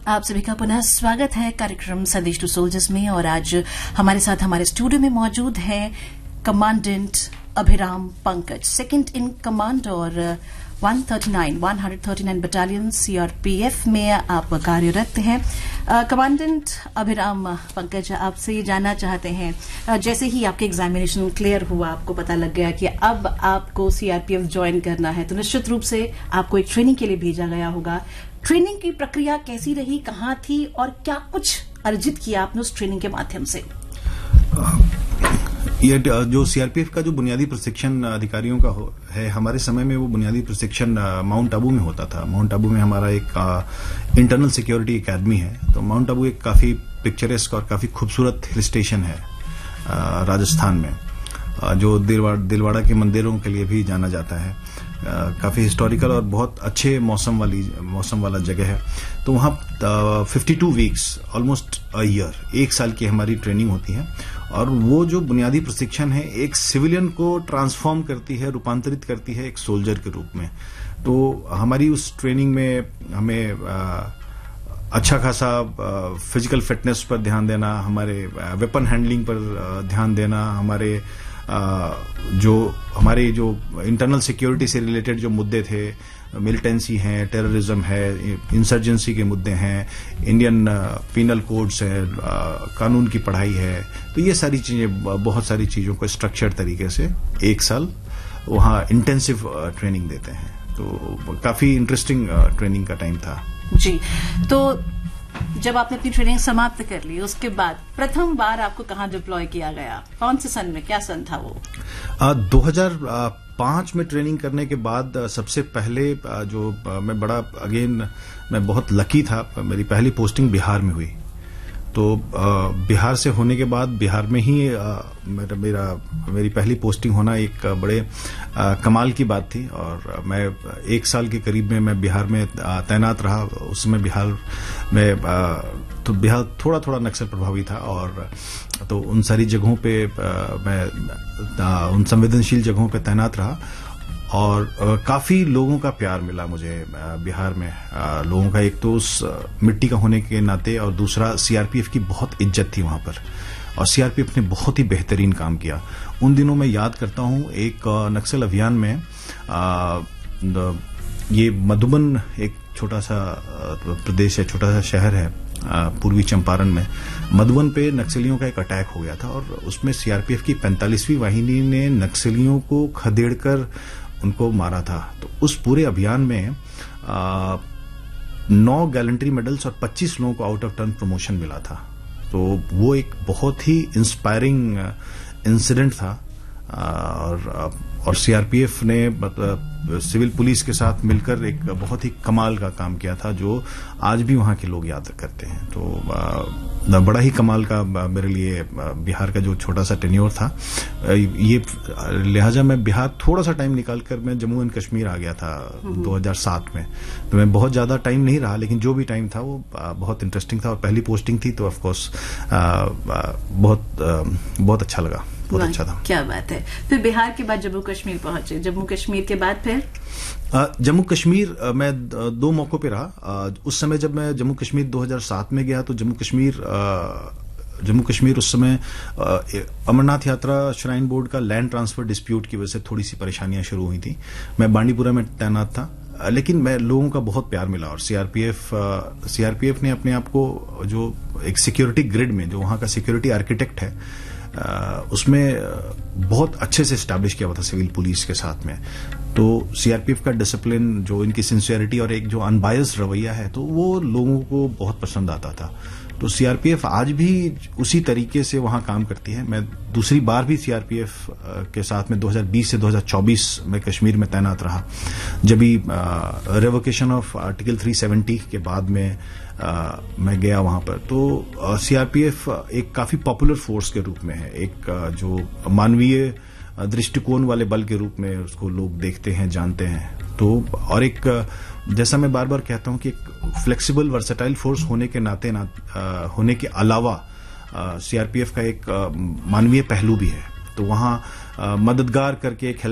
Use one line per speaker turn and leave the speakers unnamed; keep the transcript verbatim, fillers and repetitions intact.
आप सभी का पुनः स्वागत है कार्यक्रम संदेश टू सोल्जर्स में। और आज हमारे साथ हमारे स्टूडियो में मौजूद है commandant Abhiram Pankaj, second in command और एक सौ उनतालीस बटालियन सीआरपीएफ में आप कार्यरत हैं। कमांडेंट अभिराम पंकज, आपसे ये जानना चाहते हैं, जैसे ही आपके एग्जामिनेशन क्लियर हुआ, आपको पता लग गया कि अब आपको सीआरपीएफ ज्वाइन करना है, तो निश्चित रूप से आपको एक ट्रेनिंग के लिए भेजा गया होगा। ट्रेनिंग की प्रक्रिया कैसी रही, कहाँ थी और क्या कुछ अर्जित किया आपने उस ट्रेनिंग के माध्यम से?
ये जो सीआरपीएफ का जो बुनियादी प्रशिक्षण अधिकारियों का हो, है, हमारे समय में वो बुनियादी प्रशिक्षण माउंट आबू में होता था। माउंट आबू में हमारा एक इंटरनल सिक्योरिटी एकेडमी है। तो माउंट आबू एक काफी पिक्चरेस्क और काफी खूबसूरत हिल स्टेशन है आ, राजस्थान में, आ, जो दिलवाड़, दिलवाड़ा के मंदिरों के लिए भी जाना जाता है। आ, काफी हिस्टोरिकल और बहुत अच्छे मौसम वाली मौसम वाला जगह है। तो वहां बावन वीक्स, ऑलमोस्ट अ ईयर, एक साल की हमारी ट्रेनिंग होती है। और वो जो बुनियादी प्रशिक्षण है एक सिविलियन को ट्रांसफॉर्म करती है, रूपांतरित करती है एक सोल्जर के रूप में। तो हमारी उस ट्रेनिंग में हमें आ, अच्छा खासा फिजिकल फिटनेस पर ध्यान देना, हमारे वेपन हैंडलिंग पर ध्यान देना, हमारे आ, जो हमारे जो इंटरनल सिक्योरिटी से रिलेटेड जो मुद्दे थे, मिलिटेंसी है, टेररिज्म है, इंसर्जेंसी के मुद्दे हैं, इंडियन पीनल कोड्स है, कानून की पढ़ाई है। तो ये सारी चीजें, बहुत सारी चीजों को स्ट्रक्चर्ड तरीके से एक साल वहां इंटेंसिव ट्रेनिंग देते हैं। तो काफी इंटरेस्टिंग ट्रेनिंग का टाइम था
जी। तो जब आपने अपनी ट्रेनिंग समाप्त कर ली, उसके बाद प्रथम बार आपको कहाँ डिप्लॉय किया गया? कौन से सन में, क्या सन था वो?
आ, दो हजार पांच में ट्रेनिंग करने के बाद सबसे पहले जो मैं बड़ा अगेन मैं बहुत लकी था, मेरी पहली पोस्टिंग बिहार में हुई। तो बिहार से होने के बाद बिहार में ही मेरा, मेरा मेरी पहली पोस्टिंग होना एक बड़े आ, कमाल की बात थी। और मैं एक साल के करीब में मैं बिहार में तैनात रहा। उस समय बिहार में आ, तो बिहार थोड़ा थोड़ा नक्सल प्रभावी था, और तो उन सारी जगहों पे आ, मैं आ, उन संवेदनशील जगहों पे तैनात रहा। और आ, काफी लोगों का प्यार मिला मुझे आ, बिहार में। आ, लोगों का एक तो उस आ, मिट्टी का होने के नाते, और दूसरा सीआरपीएफ की बहुत इज्जत थी वहां पर, और सीआरपीएफ ने बहुत ही बेहतरीन काम किया। उन दिनों मैं याद करता हूं, एक नक्सल अभियान में आ, ये मधुबन एक छोटा सा प्रदेश है, छोटा सा शहर है पूर्वी चंपारण में। मधुबन पे नक्सलियों का एक अटैक हो गया था, और उसमें सीआरपीएफ की पैंतालीसवीं वाहिनी ने नक्सलियों को खदेड़कर उनको मारा था। तो उस पूरे अभियान में आ, नौ गैलेंट्री मेडल्स और पच्चीस लोगों को आउट ऑफ टर्न प्रमोशन मिला था। तो वो एक बहुत ही इंस्पायरिंग इंसिडेंट था। और और सीआरपीएफ ने सिविल पुलिस के साथ मिलकर एक बहुत ही कमाल का काम किया था, जो आज भी वहां के लोग याद करते हैं। तो बड़ा ही कमाल का मेरे लिए बिहार का जो छोटा सा टेन्योर था, ये लिहाजा मैं बिहार थोड़ा सा टाइम निकालकर मैं जम्मू एंड कश्मीर आ गया था दो हज़ार सात में। तो मैं बहुत ज्यादा टाइम नहीं रहा, लेकिन जो भी टाइम था वो बहुत इंटरेस्टिंग था, और पहली पोस्टिंग थी, तो ऑफकोर्स बहुत बहुत अच्छा लगा, बहुत अच्छा था।
क्या बात है। फिर बिहार के बाद जम्मू कश्मीर पहुंचे, जम्मू कश्मीर के बाद फिर?
जम्मू कश्मीर मैं दो मौकों पे रहा। उस समय जब मैं जम्मू कश्मीर दो हज़ार सात में गया, तो जम्मू कश्मीर जम्मू कश्मीर उस समय अमरनाथ यात्रा श्राइन बोर्ड का लैंड ट्रांसफर डिस्प्यूट की वजह से थोड़ी सी परेशानियां शुरू हुई थी। मैं बांडीपुरा में तैनात था, लेकिन मैं लोगों का बहुत प्यार मिला। और सीआरपीएफ सीआरपीएफ ने अपने आप को जो एक सिक्योरिटी ग्रिड में, जो वहां का सिक्योरिटी आर्किटेक्ट है, Uh, उसमें बहुत अच्छे से स्टैब्लिश किया हुआ था सिविल पुलिस के साथ में। तो सीआरपीएफ का डिसिप्लिन, जो इनकी सिंसियरिटी और एक जो अनबायस्ड रवैया है, तो वो लोगों को बहुत पसंद आता था। तो सीआरपीएफ आज भी उसी तरीके से वहां काम करती है। मैं दूसरी बार भी सीआरपीएफ के साथ में दो हज़ार बीस से दो हज़ार चौबीस में कश्मीर में तैनात रहा, जब भी रेवोकेशन ऑफ आर्टिकल तीन सौ सत्तर के बाद में आ, मैं गया वहां पर। तो सीआरपीएफ एक काफी पॉपुलर फोर्स के रूप में है, एक आ, जो मानवीय दृष्टिकोण वाले बल के रूप में उसको लोग देखते हैं, जानते हैं। तो और एक, जैसा मैं बार बार कहता हूं कि एक फ्लेक्सिबल वर्सेटाइल फोर्स होने के नाते ना, आ, होने के अलावा सीआरपीएफ का एक मानवीय पहलू भी है। तो वहां मददगार करके एक